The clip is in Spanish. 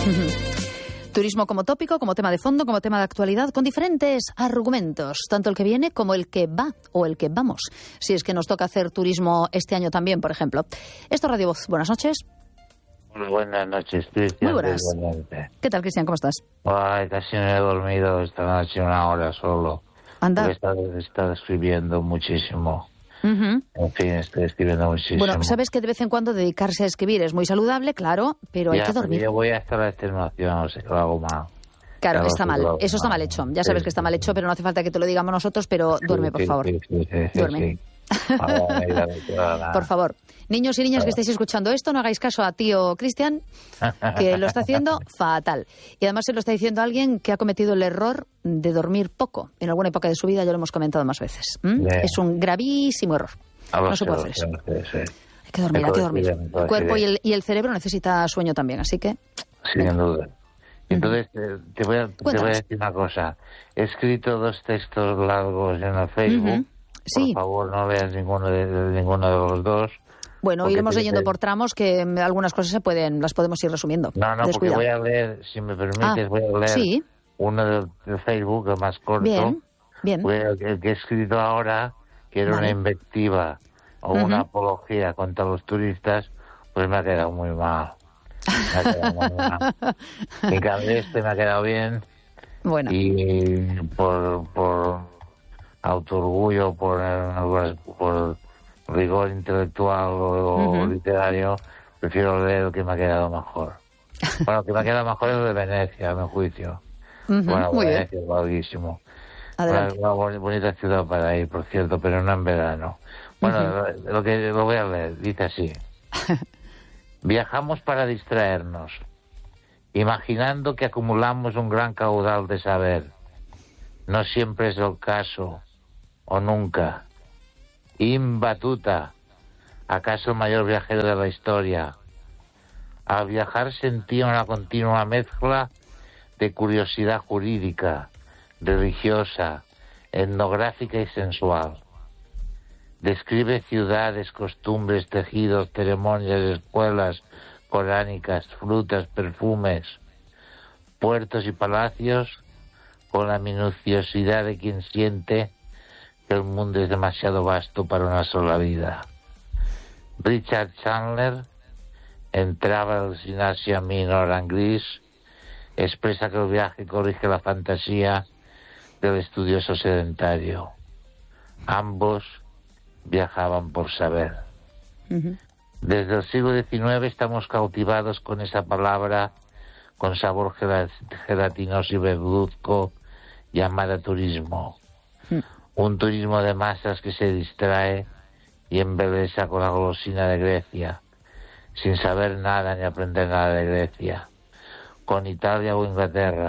Turismo como tópico, como tema de fondo, como tema de actualidad, con diferentes argumentos, tanto el que viene como el que va o el que vamos, si es que nos toca hacer turismo este año también, por ejemplo. Esto es Radio Voz. Buenas noches. Muy buenas noches, Cristian. Muy buenas. ¿Qué tal, Cristian? ¿Cómo estás? Ay, casi no he dormido esta noche una hora solo. Anda. He estado escribiendo muchísimo. En fin, estoy escribiendo muchísimo. Bueno, sabes que de vez en cuando dedicarse a escribir es muy saludable, claro, pero hay que dormir. Yo voy hasta la extenuación, o sea, que lo hago mal. Claro, está mal. Eso está mal hecho. Ya sabes que está mal hecho, pero no hace falta que te lo digamos nosotros, pero duerme, por favor. Duerme. Por favor. Niños y niñas que estáis escuchando esto, no hagáis caso a tío Cristian, que lo está haciendo fatal. Y además se lo está diciendo alguien que ha cometido el error de dormir poco. En alguna época de su vida, ya lo hemos comentado más veces. Es un gravísimo error. No se puede hacer eso. Hay que dormir, hay que dormir. El cuerpo y el cerebro necesita sueño también, así que... Sin duda. Entonces, te voy a decir una cosa. He escrito 2 textos largos en el Facebook. Sí. Por favor, no leas ninguno de los 2. Bueno, iremos leyendo por tramos, que algunas cosas las podemos ir resumiendo. No, porque voy a leer, si me permites, voy a leer uno de Facebook, el más corto. Bien. El que he escrito ahora, que era una invectiva o una apología contra los turistas, pues me ha quedado muy mal. En cambio me ha quedado bien. Bueno. Y por autoorgullo, por rigor intelectual o literario, prefiero leer el que me ha quedado mejor. Bueno, el que me ha quedado mejor es el de Venecia, a mi juicio. Bueno, Venecia es larguísimo. Una bonita ciudad para ir, por cierto, pero no en verano. Bueno, lo voy a leer, dice así. Viajamos para distraernos, imaginando que acumulamos un gran caudal de saber. No siempre es el caso, o nunca. Imbatuta, ¿acaso el mayor viajero de la historia? Al viajar sentía una continua mezcla de curiosidad jurídica, religiosa, etnográfica y sensual. Describe ciudades, costumbres, tejidos, ceremonias, escuelas coránicas, frutas, perfumes, puertos y palacios con la minuciosidad de quien siente que el mundo es demasiado vasto para una sola vida. Richard Chandler, en Travels in Asia Minor and Greece, expresa que el viaje corrige la fantasía del estudioso sedentario. Ambos viajaban por saber. Desde el siglo XIX estamos cautivados con esa palabra con sabor gelatinoso y verduzco llamada turismo. Un turismo de masas que se distrae y embelesa con la golosina de Grecia, sin saber nada ni aprender nada de Grecia, con Italia o Inglaterra,